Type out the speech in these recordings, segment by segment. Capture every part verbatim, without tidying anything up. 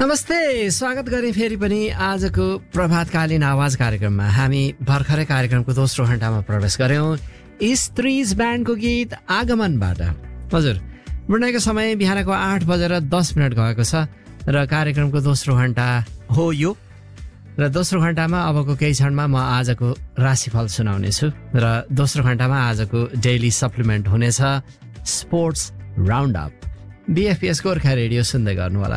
नमस्ते, स्वागत गरे फेरि पनि आजको प्रभातकालीन आवाज कार्यक्रममा। हामी भर्खरै कार्यक्रमको दोस्रो घण्टामा प्रवेश गर्यौं स्त्रीज ब्यान्डको गीत आगमनबाट। हजुर, बुढाइको समय बिहानको आठ बजेर दस मिनट गएको छ र कार्यक्रमको दोस्रो घण्टा हो यो। र दोस्रो घण्टामा अबको केही क्षणमा म आजको राशिफल सुनाउनेछु र दोस्रो घण्टामा आजको डेली सप्लिमेन्ट हुनेछ sports round up. बीएफपीएस Gorkha radio सुन्दै गर्नुहोला।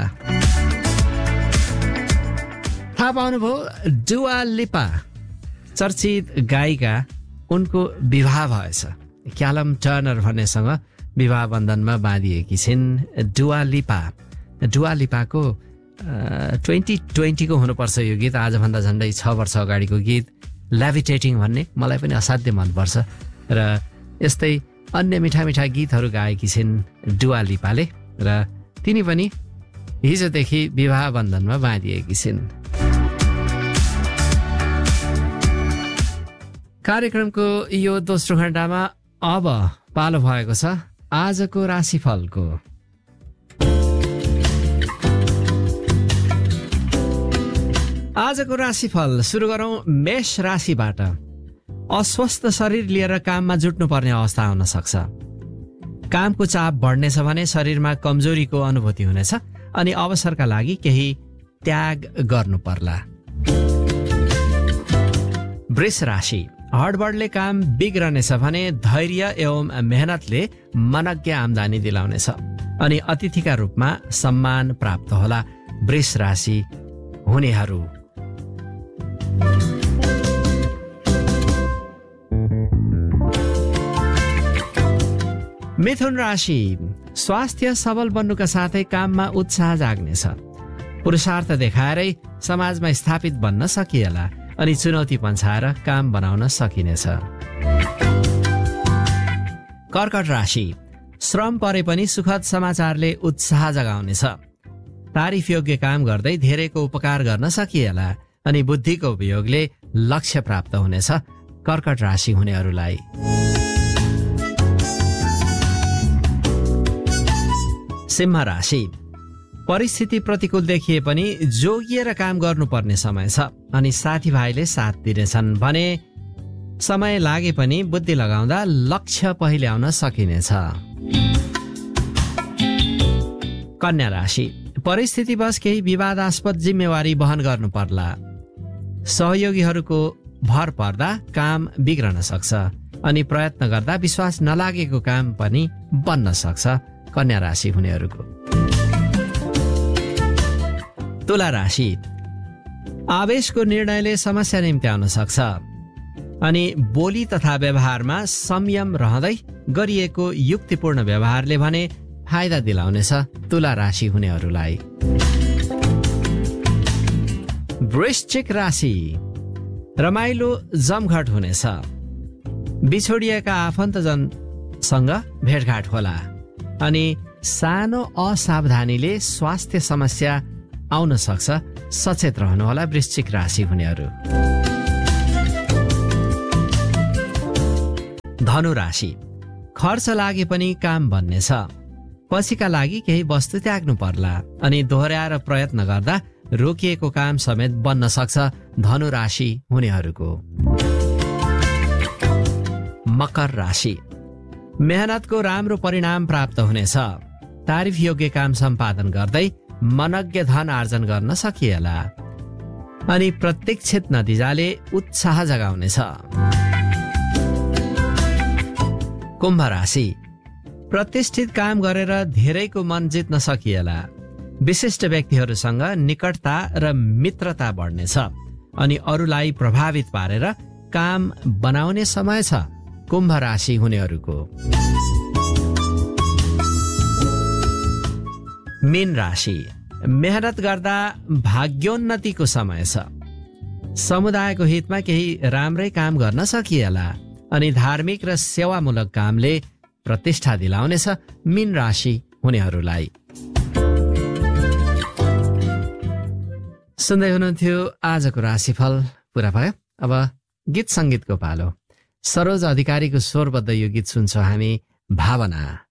थाहा पाउनुभयो, डुआ लिपा चर्चित गायिका, उनको विवाह भएछ। क्यालम टर्नर भन्नेसँग विवाह बन्धनमा बाँधिएकी छिन् डुआ लिपा। डुआ लिपाको ट्वेन्टी ट्वेन्टीको हुनुपर्छ यो गीत, आजभन्दा झन्डै छ वर्ष अगाडिको गीत लेभिटेटिङ भन्ने मलाई पनि असाध्यै मनपर्छ। र यस्तै अन्य मिठा मिठा गीतहरू गाएकी छिन् डुआ लिपाले र तिनी पनि हिजोदेखि विवाह बन्धनमा बाँधिएकी छिन्। कार्यक्रमको यो दोस्रो घण्टामा अब पालो भएको छ आजको राशिफलको। आजको राशिफल सुरु गरौं मेष राशिबाट। अस्वस्थ शरीर लिएर काममा जुट्नुपर्ने अवस्था आउन सक्छ। कामको चाप बढ्नेछ भने शरीरमा कमजोरीको अनुभूति हुनेछ अनि अवसरका लागि केही त्याग गर्नु पर्ला। वृष राशि, हडबडले काम बिग्रनेछ भने धैर्य एवं मेहनतले मनज्ञ आम्दानी दिलाउनेछ अनि अतिथिका रूपमा सम्मान प्राप्त होला। वृष राशि हुनेहरू। मिथुन राशि, स्वास्थ्य सबल बन्नुका साथै काममा उत्साह जाग्नेछ। पुरुषार्थ देखाएरै समाजमा स्थापित बन्न सकिएला अनि चुनौती पन्छाएर काम बनाउन सकिनेछ। कर्कट राशि, श्रम परे पनि सुखद समाचारले उत्साह जगाउनेछ। तारिफ योग्य काम गर्दै धेरैको उपकार गर्न सकिएला अनि बुद्धिको उपयोगले लक्ष्य प्राप्त हुनेछ कर्कट राशि हुनेहरूलाई। सिंह राशि, परिस्थिति प्रतिकूल देखिए पनि जोगिएर काम गर्नुपर्ने समय छ अनि साथीभाइले साथ दिनेछन् भने समय लागे पनि बुद्धि लगाउँदा लक्ष्य पहिल्याउन सकिनेछ। कन्या राशि, परिस्थितिवश केही विवादास्पद जिम्मेवारी वहन गर्नु पर्ला। सहयोगीहरूको भर पर्दा काम बिग्रन सक्छ अनि प्रयत्न गर्दा विश्वास नलागेको काम पनि बन्न सक्छ कन्या राशि हुनेहरूको। तुला राशि, आवेशको निर्णयले समस्या निम्त्याउन सक्छ अनि बोली तथा व्यवहारमा संयम रहँदै गरिएको युक्तिपूर्ण व्यवहारले भने फाइदा दिलाउनेछ तुला राशि हुनेहरूलाई। वृश्चिक राशि, रमाइलो जमघट हुनेछ। बिछोडिएका आफन्तजनसँग भेटघाट होला अनि सानो असावधानीले स्वास्थ्य समस्या आउन सक्छ। सचेत रहनुहोला वृश्चिक राशि हुनेहरू। धनु राशि, खर्च लागे पनि काम बन्नेछ। पछिका लागि केही वस्तु त्याग्नु पर्ला अनि दोहोर्याएर प्रयत्न गर्दा रोकिएको काम समेत बन्न सक्छ धनु राशि हुनेहरूको। मकर राशि, मेहनतको राम्रो परिणाम प्राप्त हुनेछ। तारिफ योग्य काम सम्पादन गर्दै मनज्ञ धन आर्जन गर्न सकिएला अनि प्रतीक्षित नतिजाले उत्साह जगाउनेछ। कुम्भ राशि, प्रतिष्ठित काम गरेर धेरैको मन जित्न सकिएला। विशिष्ट व्यक्तिहरूसँग निकटता र मित्रता बढ्नेछ अनि अरूलाई प्रभावित पारेर काम बनाउने समय छ कुम्भ राशि हुनेहरूको। मीन राशि, मेहनत गर्दा भाग्योन्नतिको समय छ। समुदायको हितमा केही राम्रै काम गर्न सकिएला अनि धार्मिक र सेवामूलक कामले प्रतिष्ठा दिलाउनेछ मीन राशि हुनेहरूलाई। सुन्दै हुनुहुन्थ्यो आजको राशिफल पुरा भयो। अब गीत सङ्गीतको पालो। सरोज अधिकारीको स्वरबद्ध यो गीत सुन्छौँ हामी, भावना।